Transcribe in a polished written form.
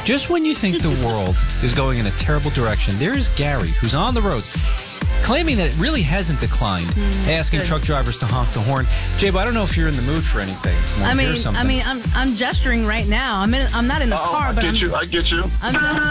Just when you think the world is going in a terrible direction, there's Gary, who's on the roads, claiming that it really hasn't declined, asking truck drivers to honk the horn. Jabe, I don't know if you're in the mood for anything. I'm gesturing right now. I'm not in the car, but I get you. I'm